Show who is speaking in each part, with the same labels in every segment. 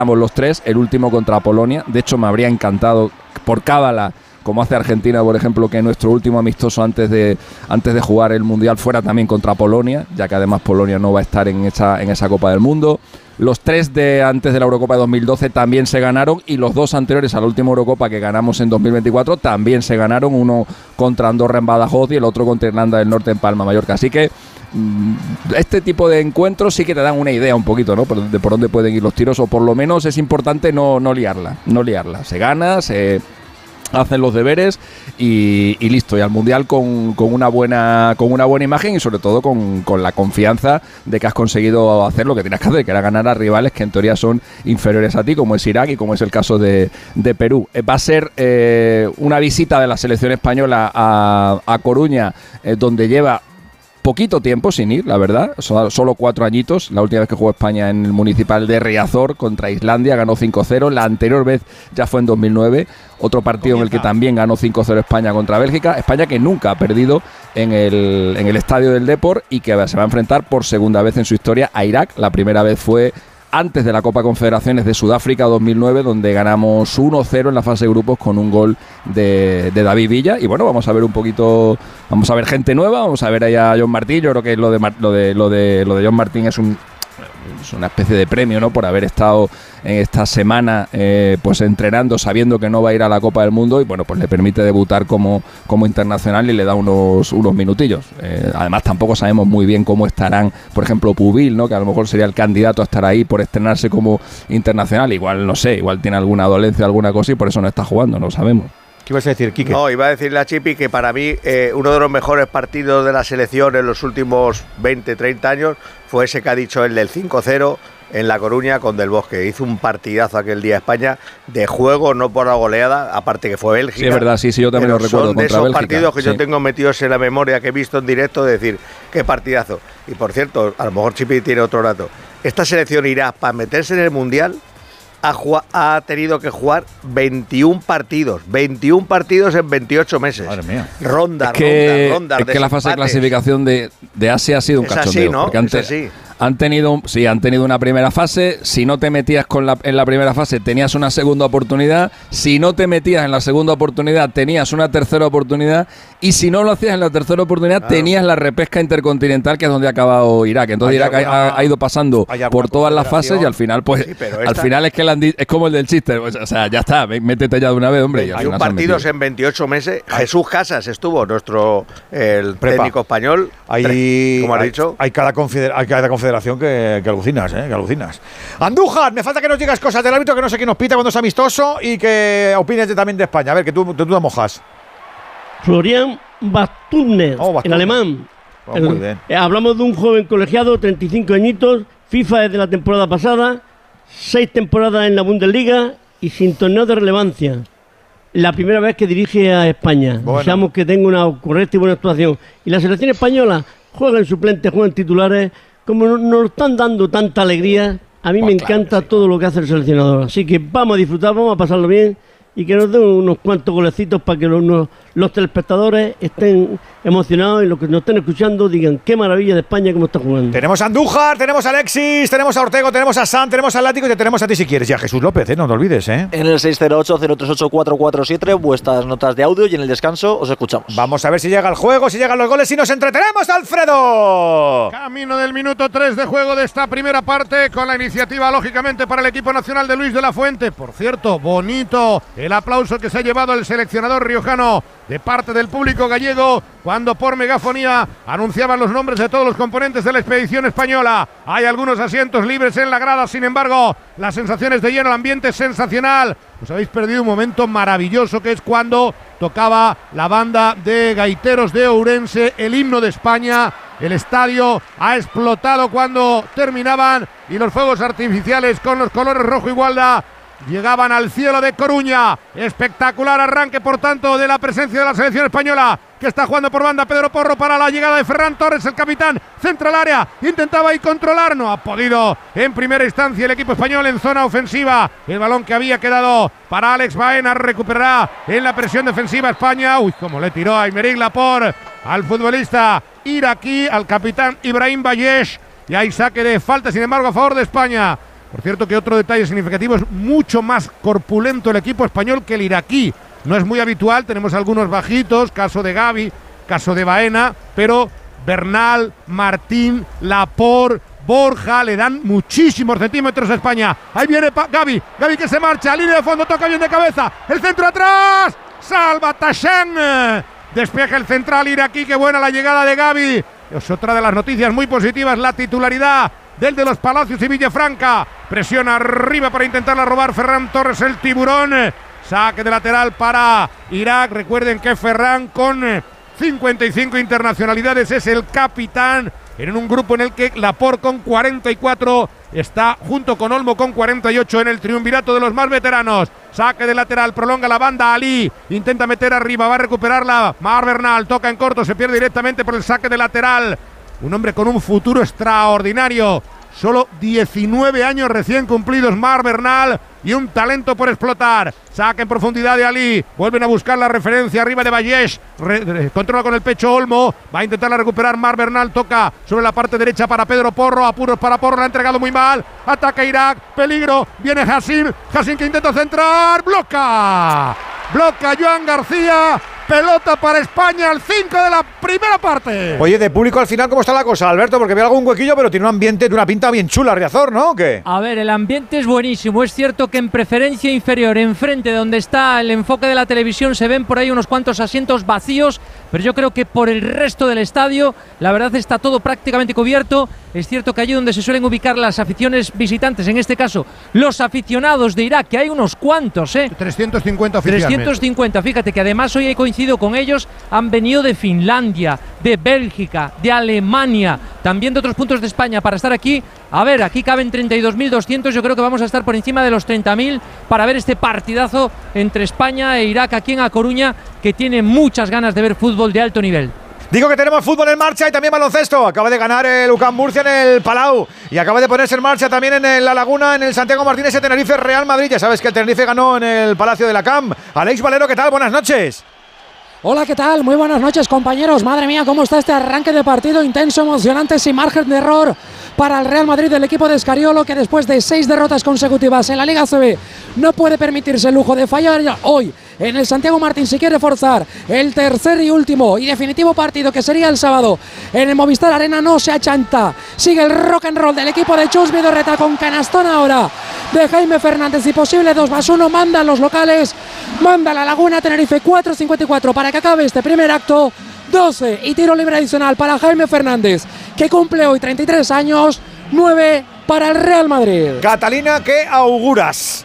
Speaker 1: los tres, el último contra Polonia. De hecho, me habría encantado, por cábala, como hace Argentina, por ejemplo, que nuestro último amistoso antes de jugar el Mundial fuera también contra Polonia, ya que además Polonia no va a estar en esa Copa del Mundo. Los tres de antes de la Eurocopa de 2012 también se ganaron, y los dos anteriores a la última Eurocopa que ganamos en 2024 también se ganaron, uno contra Andorra en Badajoz y el otro contra Irlanda del Norte en Palma, Mallorca. Así que este tipo de encuentros sí que te dan una idea un poquito, ¿no?, de por dónde pueden ir los tiros, o por lo menos es importante no liarla. Se gana, se hacen los deberes y listo, y al Mundial con una buena imagen, y sobre todo con la confianza de que has conseguido hacer lo que tienes que hacer, que era ganar a rivales que en teoría son inferiores a ti, como es Irak y como es el caso de Perú. Va a ser una visita de la selección española a Coruña, donde lleva poquito tiempo sin ir, la verdad, solo 4 añitos. La última vez que jugó España en el Municipal de Riazor contra Islandia ganó 5-0, la anterior vez ya fue en 2009, otro partido en el que también ganó 5-0 España contra Bélgica. España que nunca ha perdido en el Estadio del Depor, y que se va a enfrentar por segunda vez en su historia a Irak. La primera vez fue antes de la Copa Confederaciones de Sudáfrica 2009, donde ganamos 1-0 en la fase de grupos con un gol de David Villa. Y bueno, vamos a ver un poquito, vamos a ver gente nueva, vamos a ver ahí a John Martín. Yo creo que lo de John Martín es una especie de premio, ¿no?, por haber estado en esta semana pues entrenando, sabiendo que no va a ir a la Copa del Mundo, y bueno, pues le permite debutar como internacional y le da unos minutillos. Además tampoco sabemos muy bien cómo estarán, por ejemplo, Pubil, ¿no?, que a lo mejor sería el candidato a estar ahí por estrenarse como internacional. Igual, no sé, igual tiene alguna dolencia, alguna cosa, y por eso no está jugando, no sabemos.
Speaker 2: ¿Qué ibas a decir, Quique?
Speaker 3: No, iba a decirle a Chipi que para mí uno de los mejores partidos de la selección en los últimos 20, 30 años fue ese que ha dicho él del 5-0 en La Coruña con Del Bosque. Hizo un partidazo aquel día España, de juego, no por la goleada, aparte que fue Bélgica.
Speaker 1: Sí, es verdad, sí, yo también lo recuerdo.
Speaker 3: Son de
Speaker 1: contra
Speaker 3: esos
Speaker 1: Bélgica,
Speaker 3: partidos que
Speaker 1: sí,
Speaker 3: yo tengo metidos en la memoria, que he visto en directo, de decir, qué partidazo. Y por cierto, a lo mejor Chipi tiene otro dato. Esta selección irá, para meterse en el Mundial, ha tenido que jugar 21 partidos en 28 meses.
Speaker 2: Madre mía.
Speaker 3: Ronda.
Speaker 1: Es que la fase de clasificación de Asia ha sido un cachondeo.
Speaker 3: Así, ¿no?
Speaker 1: Porque antes,
Speaker 3: es así.
Speaker 1: Han tenido una primera fase. Si no te metías en la primera fase, tenías una segunda oportunidad. Si no te metías en la segunda oportunidad, tenías una tercera oportunidad. Y si no lo hacías en la tercera oportunidad, tenías la repesca intercontinental, que es donde ha acabado Irak. Entonces Irak ha ido pasando por todas las fases, y al final, pues, sí, al final es que es como el del chiste. O sea, ya está, métete ya de una vez, hombre.
Speaker 3: Hay partidos en 28 meses. Jesús Casas estuvo, el técnico español.
Speaker 2: Como has dicho. Hay cada confederación que alucinas, que alucinas. Andújar, me falta que nos digas cosas del árbitro, que no sé quién nos pita cuando es amistoso, y que opines también de España. A ver, que tú te mojas.
Speaker 4: Florian Basturner, el alemán.
Speaker 2: Muy bien.
Speaker 4: Hablamos de un joven colegiado, 35 añitos, FIFA desde la temporada pasada, 6 temporadas en la Bundesliga y sin torneo de relevancia. La primera vez que dirige a España. Deseamos que tenga una correcta y buena actuación. Y la selección española juega en suplentes, juega en titulares. Como nos están dando tanta alegría, a mí me encanta todo lo que hace el seleccionador. Así que vamos a disfrutar, vamos a pasarlo bien, y que nos den unos cuantos golecitos para que los telespectadores estén emocionados, y los que nos estén escuchando digan qué maravilla de España, cómo está jugando.
Speaker 2: Tenemos a Andújar, tenemos a Alexis, tenemos a Ortego, tenemos a San, tenemos a Látigo, y te tenemos a ti si quieres. Y a Jesús López, no te olvides, En
Speaker 5: el 608-038-447, vuestras notas de audio, y en el descanso os escuchamos.
Speaker 2: Vamos a ver si llega el juego, si llegan los goles, y nos entretenemos, Alfredo.
Speaker 6: Camino del minuto 3 de juego de esta primera parte, con la iniciativa, lógicamente, para el equipo nacional de Luis de la Fuente. Por cierto, bonito el aplauso que se ha llevado el seleccionador riojano de parte del público gallego, cuando por megafonía anunciaban los nombres de todos los componentes de la expedición española. Hay algunos asientos libres en la grada, sin embargo, las sensaciones de lleno, el ambiente es sensacional. Os habéis perdido un momento maravilloso, que es cuando tocaba la banda de gaiteros de Ourense el himno de España. El estadio ha explotado cuando terminaban, y los fuegos artificiales con los colores rojo y gualda llegaban al cielo de Coruña. Espectacular arranque, por tanto, de la presencia de la selección española, que está jugando por banda. Pedro Porro para la llegada de Ferran Torres, el capitán, centra el área, intentaba ahí controlar, no ha podido en primera instancia el equipo español en zona ofensiva. El balón que había quedado para Alex Baena, recuperará en la presión defensiva España. Uy, cómo le tiró a Aymeric Laporte al futbolista iraquí, al capitán Ibrahim Bayesh, y hay saque de falta, sin embargo, a favor de España. Por cierto que otro detalle significativo, es mucho más corpulento el equipo español que el iraquí. No es muy habitual, tenemos algunos bajitos, caso de Gavi, caso de Baena, pero Bernal, Martín, Laporte, Borja le dan muchísimos centímetros a España. Ahí viene Gavi que se marcha, línea de fondo, toca bien de cabeza, el centro atrás, salva Tashen, despeja el central iraquí, qué buena la llegada de Gavi. Es otra de las noticias muy positivas, la titularidad del de los Palacios y Villafranca. Presiona arriba para intentarla robar Ferran Torres, el tiburón. Saque de lateral para Irak. Recuerden que Ferran, con 55 internacionalidades, es el capitán en un grupo en el que Laporte, con 44, está junto con Olmo con 48 en el triunvirato de los más veteranos. Saque de lateral, prolonga la banda Ali, intenta meter arriba, va a recuperarla Mar Bernal, toca en corto, se pierde directamente por el saque de lateral. Un hombre con un futuro extraordinario, solo 19 años recién cumplidos, Mar Bernal, y un talento por explotar. Saca en profundidad de Ali, vuelven a buscar la referencia arriba de Vallesh, controla con el pecho Olmo, va a intentarla recuperar Mar Bernal, toca sobre la parte derecha para Pedro Porro, apuros para Porro, la ha entregado muy mal, ataca Irak, peligro, viene Hassim que intenta centrar, bloca Joan García. Pelota para España al 5 de la primera parte.
Speaker 2: Oye, de público al final, ¿cómo está la cosa, Alberto? Porque veo algún huequillo, pero tiene un ambiente de una pinta bien chula, Riazor, ¿no? ¿O qué?
Speaker 7: A ver, el ambiente es buenísimo. Es cierto que en preferencia inferior, enfrente de donde está el enfoque de la televisión, se ven por ahí unos cuantos asientos vacíos, pero yo creo que por el resto del estadio, la verdad, está todo prácticamente cubierto. Es cierto que allí donde se suelen ubicar las aficiones visitantes, en este caso los aficionados de Irak, que hay unos cuantos,
Speaker 6: 350 oficialmente.
Speaker 7: 350, fíjate que además hoy he coincidido con ellos, han venido de Finlandia, de Bélgica, de Alemania, también de otros puntos de España para estar aquí. A ver, aquí caben 32.200, yo creo que vamos a estar por encima de los 30.000 para ver este partidazo entre España e Irak aquí en A Coruña, que tiene muchas ganas de ver fútbol de alto nivel.
Speaker 2: Digo que tenemos fútbol en marcha y también baloncesto. Acaba de ganar el UCAM Murcia en el Palau y acaba de ponerse en marcha también en La Laguna, en el Santiago Martínez, el Tenerife Real Madrid. Ya sabes que el Tenerife ganó en el Palacio de la CAM. Aleix Valero, ¿qué tal? Buenas noches.
Speaker 8: Hola, ¿qué tal? Muy buenas noches, compañeros. Madre mía, cómo está este arranque de partido, intenso, emocionante, sin margen de error para el Real Madrid del equipo de Escariolo, que después de 6 derrotas consecutivas en la Liga ACB no puede permitirse el lujo de fallar hoy en el Santiago Martín si quiere forzar el tercer y último y definitivo partido, que sería el sábado en el Movistar Arena. No se achanta, sigue el rock and roll del equipo de Chus Vidorreta, con canastón ahora de Jaime Fernández y posible 2+1, mandan los locales, manda La Laguna. Tenerife 4.54 para que acabe este primer acto, 12 y tiro libre adicional para Jaime Fernández, que cumple hoy 33 años, 9 para el Real Madrid.
Speaker 2: Catalina, ¿qué auguras?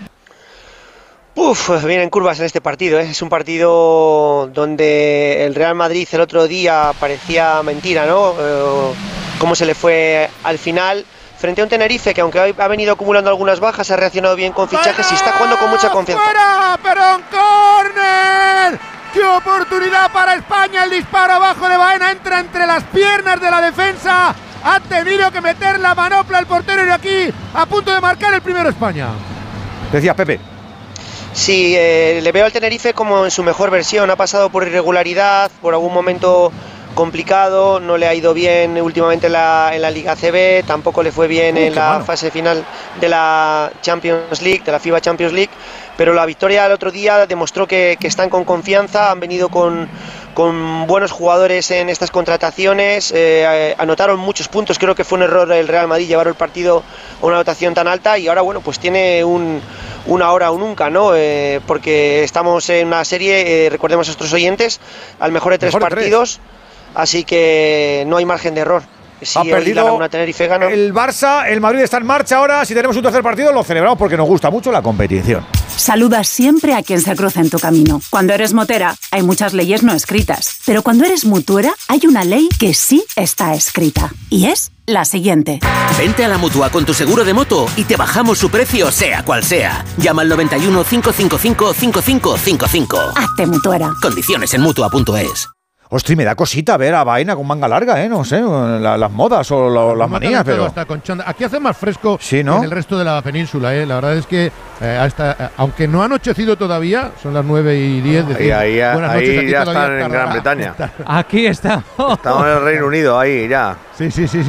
Speaker 9: Vienen curvas en este partido, ¿eh? Es un partido donde el Real Madrid el otro día parecía mentira, ¿no? Cómo se le fue al final frente a un Tenerife que, aunque ha venido acumulando algunas bajas, ha reaccionado bien con fichajes y está jugando con mucha confianza.
Speaker 6: ¡Fuera! ¡Pero en córner! ¡Qué oportunidad para España! El disparo abajo de Baena entra entre las piernas de la defensa. Ha tenido que meter la manopla el portero y aquí a punto de marcar el primero España.
Speaker 2: Decías, Pepe.
Speaker 9: Sí, le veo al Tenerife como en su mejor versión. Ha pasado por irregularidad, por algún momento complicado, no le ha ido bien últimamente en la Liga ACB, tampoco le fue bien en la fase final de la Champions League, de la FIBA Champions League, pero la victoria del otro día demostró que están con confianza, han venido con buenos jugadores en estas contrataciones, anotaron muchos puntos. Creo que fue un error el Real Madrid llevar el partido a una anotación tan alta y ahora, bueno, pues tiene una hora o nunca, ¿no? Porque estamos en una serie, recordemos a nuestros oyentes, al mejor de 3 partidos, así que no hay margen de error. Si
Speaker 2: ha perdido
Speaker 9: una Tenerife gana.
Speaker 2: El Barça, el Madrid está en marcha ahora. Si tenemos un tercer partido lo celebramos porque nos gusta mucho la competición.
Speaker 10: Saluda siempre a quien se cruza en tu camino. Cuando eres motera, hay muchas leyes no escritas. Pero cuando eres mutuera, hay una ley que sí está escrita. Y es la siguiente.
Speaker 11: Vente a la Mutua con tu seguro de moto y te bajamos su precio, sea cual sea. Llama al 91 555 5555.
Speaker 10: Hazte mutuera.
Speaker 11: Condiciones en Mutua.es.
Speaker 2: Hostia, me da cosita ver a Baena con manga larga, no sé, las modas o las manías, pero...
Speaker 6: Aquí hace más fresco, ¿sí, no?, en el resto de la península, La verdad es que aunque no ha anochecido todavía, son las 9:10.
Speaker 3: Ahí ya están en Gran Bretaña.
Speaker 7: Aquí estamos.
Speaker 3: Estamos en el Reino Unido, ahí ya.
Speaker 6: Sí.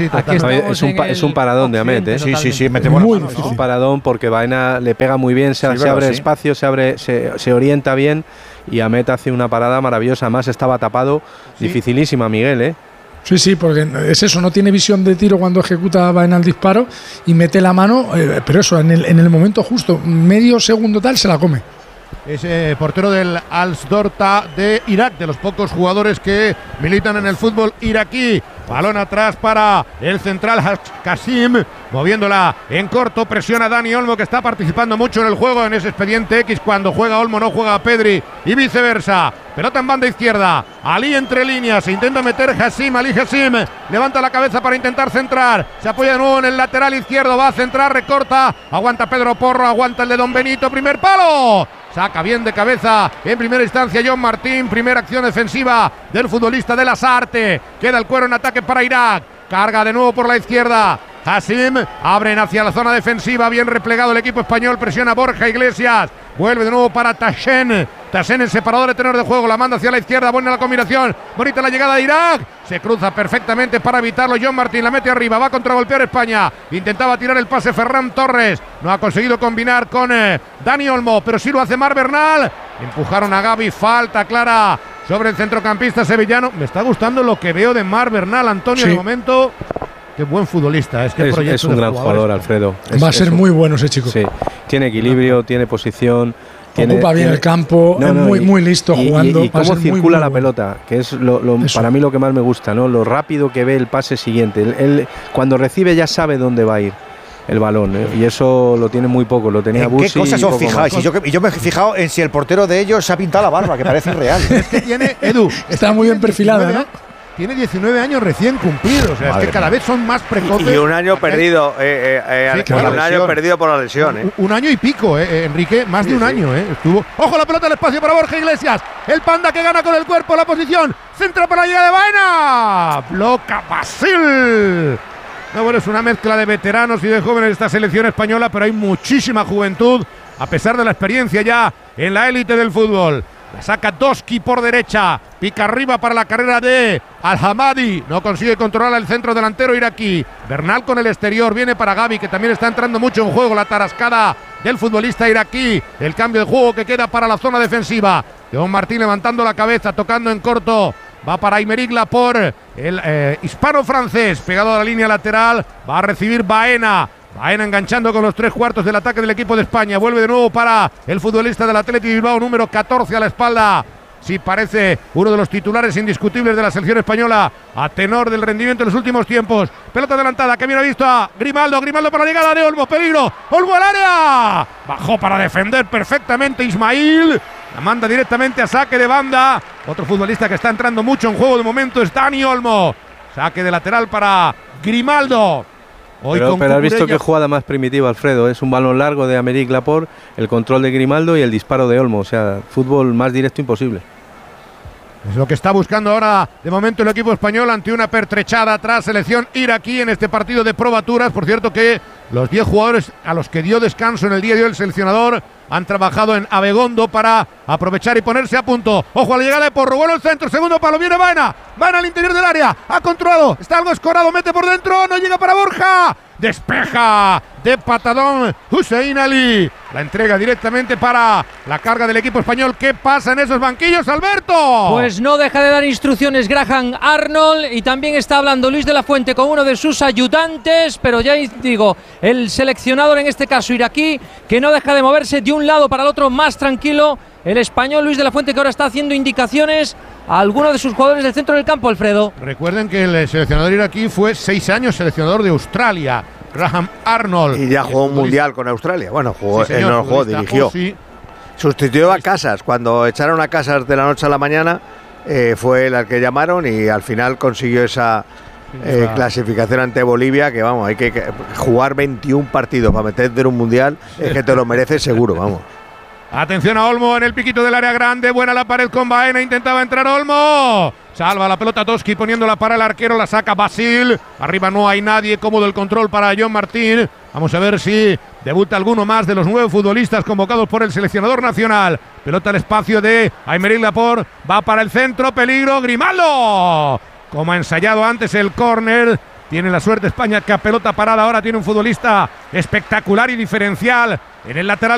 Speaker 12: Es un paradón de Amet, ¿eh?
Speaker 2: Sí, metemos
Speaker 12: muy difícil. Es un paradón porque Baena le pega muy bien, se abre espacio, se orienta bien y Amet hace una parada maravillosa. Además estaba tapado, dificilísima, Miguel, ¿eh?
Speaker 8: Sí, porque es eso, no tiene visión de tiro cuando ejecuta Baena el disparo y mete la mano, pero eso, en el momento justo, medio segundo tal, se la come.
Speaker 6: Es portero del Al-Dorta de Irak, de los pocos jugadores que militan en el fútbol iraquí. Balón atrás para el central Qasim, moviéndola en corto, presiona Dani Olmo, que está participando mucho en el juego en ese expediente X. Cuando juega Olmo no juega Pedri y viceversa. Pelota en banda izquierda, Ali entre líneas, se intenta meter Ali Hassim, levanta la cabeza para intentar centrar, se apoya de nuevo en el lateral izquierdo, va a centrar, recorta, aguanta Pedro Porro, aguanta el de Don Benito, primer palo. Saca bien de cabeza en primera instancia John Martín. Primera acción defensiva del futbolista de Lasarte. Queda el cuero en ataque para Irak. Carga de nuevo por la izquierda. Hassim, abren hacia la zona defensiva. Bien replegado el equipo español. Presiona Borja Iglesias. Vuelve de nuevo para Tassen en separador de tenor de juego. La manda hacia la izquierda. Buena la combinación. Bonita la llegada de Irak. Se cruza perfectamente para evitarlo. John Martín la mete arriba. Va a contragolpear España. Intentaba tirar el pase Ferran Torres. No ha conseguido combinar con Dani Olmo. Pero sí lo hace Mar Bernal. Empujaron a Gavi. Falta clara sobre el centrocampista sevillano. Me está gustando lo que veo de Mar Bernal, Antonio, de momento. Qué buen futbolista. Es
Speaker 12: un gran jugador, Alfredo.
Speaker 8: Va a ser muy bueno ese chico.
Speaker 12: Sí. Tiene equilibrio, tiene posición.
Speaker 8: Ocupa bien el campo, es muy listo jugando.
Speaker 12: Y cómo circula la pelota, que es para mí lo que más me gusta, ¿no? Lo rápido que ve el pase siguiente. Él cuando recibe ya sabe dónde va a ir el balón, ¿eh? Y eso lo tiene muy poco, lo tenía Bussi.
Speaker 2: ¿Qué cosas os fijáis? Y yo me he fijado en si el portero de ellos se ha pintado la barba, que parece irreal.
Speaker 6: Es que tiene, Edu,
Speaker 8: está muy bien perfilada, ¿no?
Speaker 6: Tiene 19 años recién cumplidos, o sea, es que cada vez son más precoces.
Speaker 3: Y un año perdido, un año perdido por la lesión.
Speaker 6: Un año y pico, Enrique, más de un año. Estuvo. ¡Ojo la pelota al espacio para Borja Iglesias! El Panda que gana con el cuerpo la posición. Centra para la llegada de Baena. Bloca Basil. No, bueno, es una mezcla de veteranos y de jóvenes esta selección española, pero hay muchísima juventud, a pesar de la experiencia ya en la élite del fútbol. La saca Doski por derecha, pica arriba para la carrera de Al-Hamadi, no consigue controlar el centro delantero iraquí. Bernal con el exterior, viene para Gavi, que también está entrando mucho en juego. La tarascada del futbolista iraquí, el cambio de juego que queda para la zona defensiva. John Martín levantando la cabeza, tocando en corto. Va para Aymeric Laporte, el hispano-francés, pegado a la línea lateral. Va a recibir Baena. Baena enganchando con los 3/4 del ataque del equipo de España. Vuelve de nuevo para el futbolista del Athletic Bilbao, número 14 a la espalda. Sí, parece uno de los titulares indiscutibles de la selección española, a tenor del rendimiento en los últimos tiempos. Pelota adelantada, que bien ha visto a Grimaldo. Grimaldo para la llegada de Olmo. Peligro. Olmo al área. Bajó para defender perfectamente Ismail. La manda directamente a saque de banda. Otro futbolista que está entrando mucho en juego de momento es Dani Olmo. Saque de lateral para Grimaldo.
Speaker 12: Pero has visto qué jugada más primitiva, Alfredo. Es un balón largo de Aymeric Laporte, el control de Grimaldo y el disparo de Olmo. O sea, fútbol más directo imposible.
Speaker 6: Es lo que está buscando ahora de momento el equipo español ante una pertrechada atrás selección iraquí en este partido de probaturas. Por cierto que los 10 jugadores a los que dio descanso en el día de hoy el seleccionador han trabajado en Abegondo para aprovechar y ponerse a punto. Ojo a la llegada de Porro, bueno el centro, segundo palo, viene Baena. Baena al interior del área, ha controlado, está algo escorado, mete por dentro, no llega para Borja. Despeja de patadón Hussein Ali. La entrega directamente para la carga del equipo español. ¿Qué pasa en esos banquillos, Alberto?
Speaker 7: Pues no deja de dar instrucciones Graham Arnold y también está hablando Luis de la Fuente con uno de sus ayudantes, pero ya digo, el seleccionador en este caso iraquí, que no deja de moverse de un lado para el otro más tranquilo. El español Luis de la Fuente, que ahora está haciendo indicaciones a algunos de sus jugadores del centro del campo, Alfredo.
Speaker 6: Recuerden que el seleccionador iraquí fue 6 años seleccionador de Australia, Graham Arnold.
Speaker 3: Y ya jugó un mundial con Australia. Bueno, jugó, sí, señor, él no jugó, dirigió. Sí. Sustituyó a Casas. Cuando echaron a Casas de la noche a la mañana, fue el al que llamaron y al final consiguió esa clasificación ante Bolivia, que vamos, hay que jugar 21 partidos para meterte en un mundial, es que te lo mereces seguro, vamos.
Speaker 6: Atención a Olmo en el piquito del área grande, buena la pared con Baena, intentaba entrar Olmo. Salva la pelota Toski poniéndola para el arquero. La saca Basil. Arriba no hay nadie. Cómodo el control para John Martín. Vamos a ver si debuta alguno más de los 9 futbolistas convocados por el seleccionador nacional. Pelota al espacio de Aymeric Laporte. Va para el centro. Peligro. Grimaldo. Como ha ensayado antes el córner. Tiene la suerte España que a pelota parada ahora tiene un futbolista espectacular y diferencial en el lateral